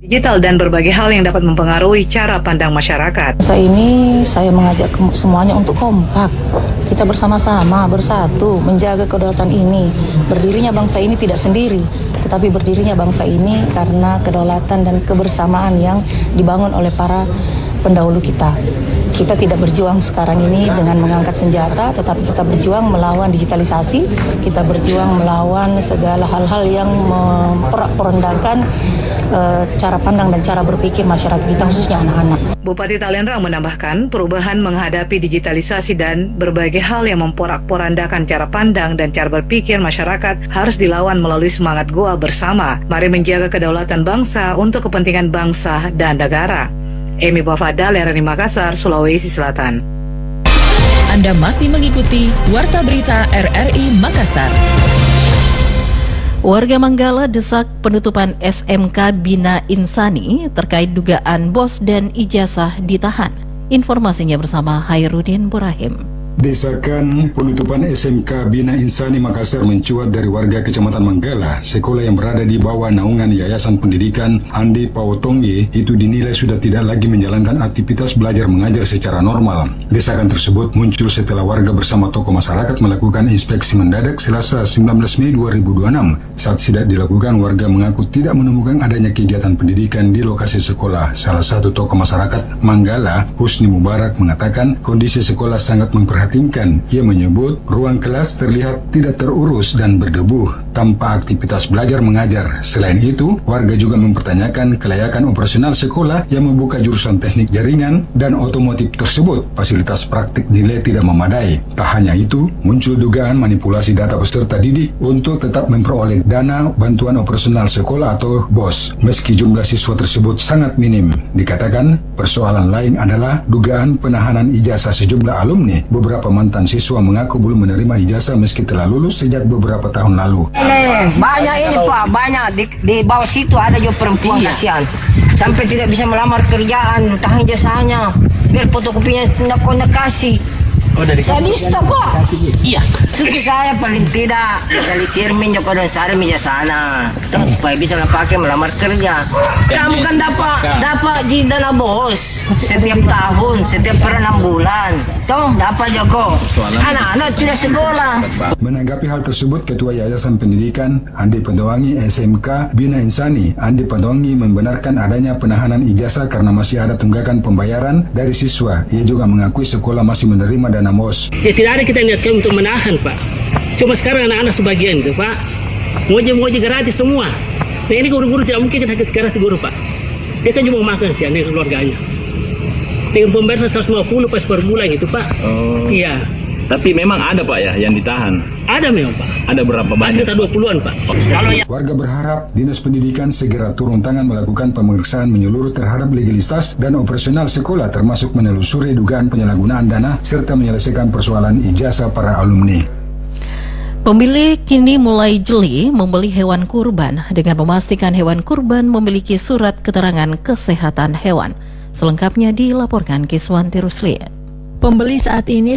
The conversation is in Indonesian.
digital dan berbagai hal yang dapat mempengaruhi cara pandang masyarakat. Saya mengajak semuanya untuk kompak. Kita bersama-sama, bersatu, menjaga kedaulatan ini. Berdirinya bangsa ini tidak sendiri, tetapi berdirinya bangsa ini karena kedaulatan dan kebersamaan yang dibangun oleh para pendahulu kita. Kita tidak berjuang sekarang ini dengan mengangkat senjata, tetapi kita berjuang melawan digitalisasi, kita berjuang melawan segala hal-hal yang memporak-porandakan cara pandang dan cara berpikir masyarakat kita, khususnya anak-anak. Bupati Talenrang menambahkan, perubahan menghadapi digitalisasi dan berbagai hal yang memporak-porandakan cara pandang dan cara berpikir masyarakat harus dilawan melalui semangat goa bersama. Mari menjaga kedaulatan bangsa untuk kepentingan bangsa dan negara. Emi Bafadal, RRI Makassar, Sulawesi Selatan. Anda masih mengikuti Warta Berita RRI Makassar. Warga Manggala desak penutupan SMK Bina Insani terkait dugaan bos dan ijazah ditahan. Informasinya bersama Hairudin Burahim. Desakan penutupan SMK Bina Insani Makassar mencuat dari warga Kecamatan Manggala, sekolah yang berada di bawah naungan Yayasan Pendidikan Andi Paotongye itu dinilai sudah tidak lagi menjalankan aktivitas belajar mengajar secara normal. Desakan tersebut muncul setelah warga bersama tokoh masyarakat melakukan inspeksi mendadak Selasa 19 Mei 2026. Saat sidak dilakukan, warga mengaku tidak menemukan adanya kegiatan pendidikan di lokasi sekolah. Salah satu tokoh masyarakat Manggala, Husni Mubarak, mengatakan kondisi sekolah sangat memperhatikan. Ia menyebut ruang kelas terlihat tidak terurus dan berdebu tanpa aktivitas belajar mengajar. Selain itu, warga juga mempertanyakan kelayakan operasional sekolah yang membuka jurusan teknik jaringan dan otomotif tersebut. Fasilitas praktik dinilai tidak memadai. Tak hanya itu, muncul dugaan manipulasi data peserta didik untuk tetap memperoleh dana bantuan operasional sekolah atau BOS, meski jumlah siswa tersebut sangat minim. Dikatakan, persoalan lain adalah dugaan penahanan ijazah sejumlah alumni. Beberapa mantan siswa mengaku belum menerima ijazah meski telah lulus sejak beberapa tahun lalu. Banyak ini Pak, banyak di bawah situ ada juga perempuan kasihan. Sampai tidak bisa melamar kerjaan, tahan ijazahnya. Biar fotokopinya tidak kasih. Saya lista Pak. Iya. Suki saya paling tidak realisir minjok dan sari meja sana. Supaya bisa pakai melamar kerja. Kamu kan dapat di dana bos setiap tahun, setiap per 6 bulan. Toh dapat Joko. Anak-anak tidak sekolah. Menanggapi hal tersebut, Ketua Yayasan Pendidikan Andi Patongi SMK Bina Insani, Andi Patongi, membenarkan adanya penahanan ijazah karena masih ada tunggakan pembayaran dari siswa. Ia juga mengakui sekolah masih menerima dana MOS. Ya tidak ada kita niatkan untuk menahan Pak. Cuma sekarang anak-anak sebagian itu Pak, moja gratis semua. Nah ini guru-guru tidak mungkin kita sekarang si guru Pak. Dia kan cuma makan sih dengan keluarganya. Dengan pembayaran 150 pas per bulan itu Pak. Oh. Iya. Tapi memang ada Pak ya yang ditahan? Ada memang Pak. Ada berapa banyak? Sekitar 20-an Pak. Warga berharap Dinas Pendidikan segera turun tangan melakukan pemeriksaan menyeluruh terhadap legalitas dan operasional sekolah, termasuk menelusuri dugaan penyalahgunaan dana serta menyelesaikan persoalan ijazah para alumni. Pemilik kini mulai jeli membeli hewan kurban dengan memastikan hewan kurban memiliki surat keterangan kesehatan hewan. Selengkapnya dilaporkan Kiswanti Rusli. Pembeli saat ini